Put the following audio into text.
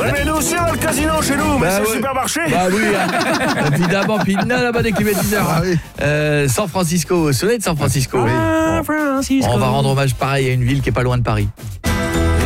Mais nous aussi, on a le casino chez nous, mais c'est le supermarché. Bah oui, évidemment. Puis la bonne climatiseur. San Francisco, soleil de San Francisco. Francisco. On va rendre hommage pareil à une ville qui est pas loin de Paris.